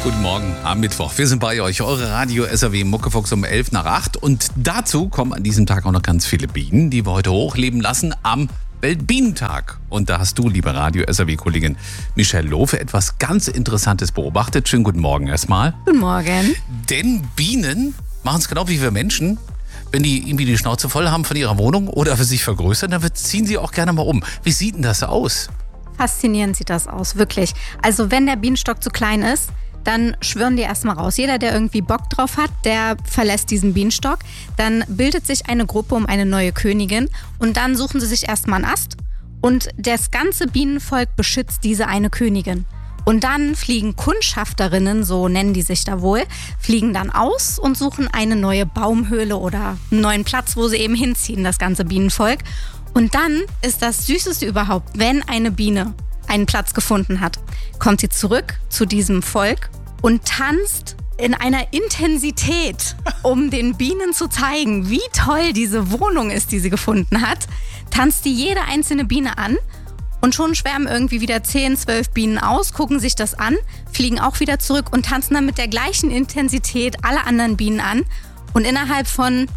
Guten Morgen am Mittwoch. Wir sind bei euch, eure Radio SAW Muckefuchs um 11 nach 8. Und dazu kommen an diesem Tag auch noch ganz viele Bienen, die wir heute hochleben lassen am Weltbienentag. Und da hast du, liebe Radio SAW-Kollegin Michelle Lohfe, etwas ganz Interessantes beobachtet. Schönen guten Morgen erstmal. Guten Morgen. Denn Bienen machen es genau wie wir Menschen. Wenn die irgendwie die Schnauze voll haben von ihrer Wohnung oder für sich vergrößern, dann ziehen sie auch gerne mal um. Wie sieht denn das aus? Faszinierend sieht das aus, wirklich. Also wenn der Bienenstock zu klein ist, dann schwirren die erstmal raus. Jeder, der irgendwie Bock drauf hat, der verlässt diesen Bienenstock. Dann bildet sich eine Gruppe um eine neue Königin und dann suchen sie sich erstmal einen Ast und das ganze Bienenvolk beschützt diese eine Königin. Und dann fliegen Kundschafterinnen, so nennen die sich da wohl, fliegen dann aus und suchen eine neue Baumhöhle oder einen neuen Platz, wo sie eben hinziehen, das ganze Bienenvolk. Und dann ist das Süßeste überhaupt, wenn eine Biene einen Platz gefunden hat, kommt sie zurück zu diesem Volk und tanzt in einer Intensität, um den Bienen zu zeigen, wie toll diese Wohnung ist, die sie gefunden hat, tanzt die jede einzelne Biene an. Und schon schwärmen irgendwie wieder 10, 12 Bienen aus, gucken sich das an, fliegen auch wieder zurück und tanzen dann mit der gleichen Intensität alle anderen Bienen an. Und innerhalb von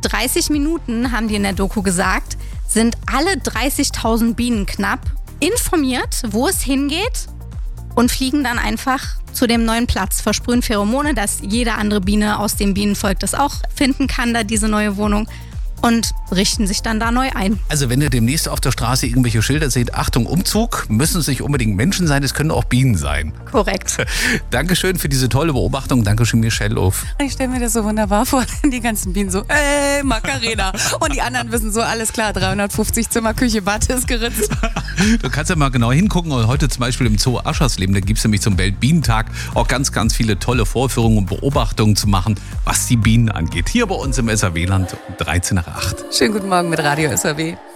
30 Minuten, haben die in der Doku gesagt, sind alle 30.000 Bienen knapp informiert, wo es hingeht und fliegen dann einfach zu dem neuen Platz, versprühen Pheromone, dass jede andere Biene aus dem Bienenvolk das auch finden kann, da diese neue Wohnung. Und richten sich dann da neu ein. Also wenn ihr demnächst auf der Straße irgendwelche Schilder seht, Achtung, Umzug, müssen es nicht unbedingt Menschen sein, es können auch Bienen sein. Korrekt. Dankeschön für diese tolle Beobachtung. Dankeschön, Michelle Lohfe. Ich stelle mir das so wunderbar vor, die ganzen Bienen so, Macarena. Und die anderen wissen so, alles klar, 350 Zimmer, Küche, Bad ist geritzt. Du kannst ja mal genau hingucken. Und heute zum Beispiel im Zoo Aschersleben, da gibt es nämlich zum Weltbienentag auch ganz, ganz viele tolle Vorführungen und Beobachtungen zu machen, was die Bienen angeht. Hier bei uns im SAW-Land um 13 nach 8. Schönen guten Morgen mit Radio SAW.